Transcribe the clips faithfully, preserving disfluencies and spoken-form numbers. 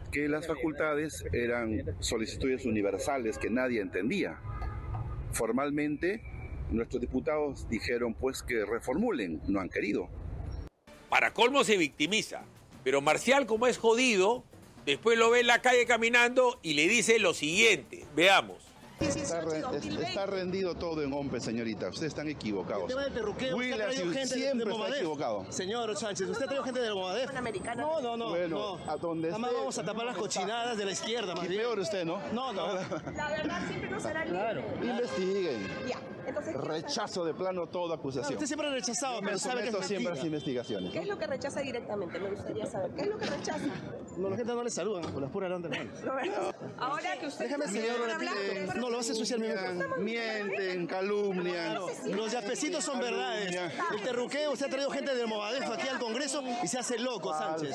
que las facultades eran solicitudes universales que nadie entendía. Formalmente, nuestros diputados dijeron pues que reformulen, no han querido. Para colmo se victimiza, pero Marcial, como es jodido, después lo ve en la calle caminando y le dice lo siguiente. Veamos. Está, re, está rendido todo en OMPE, señorita. Ustedes están equivocados. El tema del terruqueo, usted ha traído gente siempre de está equivocado. Señor Sánchez, ¿usted ha traído gente del Movadef? No, no, no. Bueno, no. a donde Además esté, vamos a tapar las cochinadas de la izquierda, más y bien. peor usted, ¿no? No, no. La verdad siempre nos será libre. Claro. Investiguen. Ya. Entonces, rechazo de plano toda acusación. Claro, usted siempre ha rechazado, pero sabe que es siempre las mentira. investigaciones. ¿qué es lo que rechaza directamente? Me gustaría saber. ¿Qué es lo que rechaza? No, la gente no le saludan, con las puras grandes manos. Roberto, ahora que usted... Déjame, señor, Mienten, no, lo vas a ensuciar mi mujer. mienten, calumnian. Claro, los yapecitos son verdades. El terruqueo, usted ha traído gente del Movadef aquí al Congreso y se hace loco, Sánchez.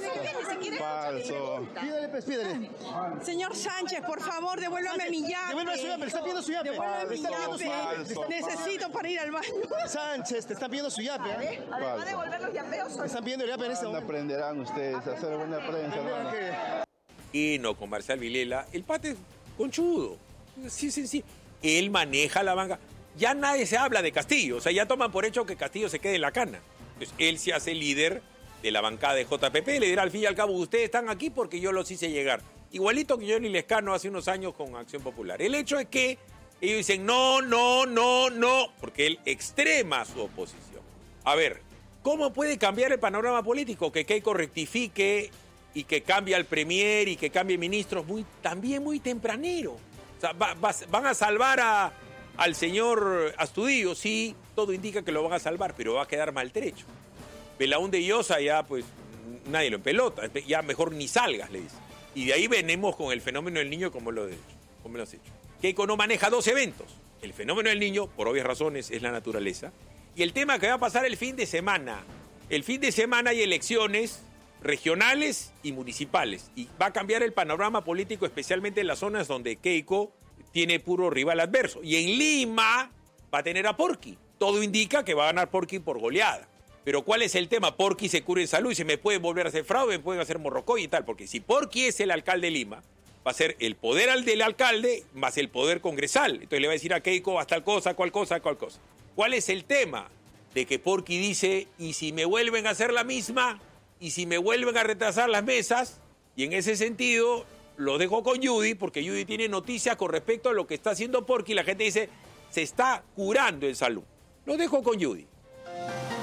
Falso. Pídale, pues, pídale. Señor Sánchez, por favor, devuélvame mi yape. Devuelve su yape, le está pidiendo su yape. Devuélvame Le mi está pidiendo su yape. yape. Necesito para ir al baño. Sánchez, te están pidiendo su yape. ¿eh? Además de devolver los yapeos, Te están pidiendo el yape en este momento. Aprenderán ustedes a hacer buena prensa, hermano. Y no, con Marcial Vilela, el pate es conchudo. Sí, sí, sí. Él maneja la banca. Ya nadie se habla de Castillo. O sea, ya toman por hecho que Castillo se quede en la cana. Entonces, él se hace líder de la bancada de J P P. Le dirá al fin y al cabo, ustedes están aquí porque yo los hice llegar. Igualito que Johnny Lescano hace unos años con Acción Popular. El hecho es que ellos dicen no, no, no, no, porque él extrema su oposición. A ver, ¿cómo puede cambiar el panorama político? Que Keiko rectifique y que cambie al premier y que cambie ministros muy, también muy tempranero. O sea, va, va, van a salvar a, al señor Astudillo, sí, todo indica que lo van a salvar, pero va a quedar maltrecho. Belaúnde Llosa ya, pues, nadie lo empelota, ya mejor ni salgas, le dice. Y de ahí venimos con el fenómeno del niño como lo, de, como lo has hecho. Keiko no maneja dos eventos. El fenómeno del niño, por obvias razones, es la naturaleza. Y el tema que va a pasar el fin de semana. El fin de semana hay elecciones regionales y municipales. Y va a cambiar el panorama político, especialmente en las zonas donde Keiko tiene puro rival adverso. Y en Lima va a tener a Porky. Todo indica que va a ganar Porky por goleada. Pero ¿cuál es el tema? Porky se cura en salud y se me puede volver a hacer fraude, me pueden hacer morrocoy y tal. Porque si Porky es el alcalde de Lima, va a ser el poder al del alcalde más el poder congresal. Entonces le va a decir a Keiko hasta tal cosa, cual cosa, cual cosa. ¿Cuál es el tema? De que Porky dice, y si me vuelven a hacer la misma, y si me vuelven a retrasar las mesas, y en ese sentido lo dejo con Judy, porque Judy tiene noticias con respecto a lo que está haciendo Porky, y la gente dice, se está curando en salud. Lo dejo con Judy.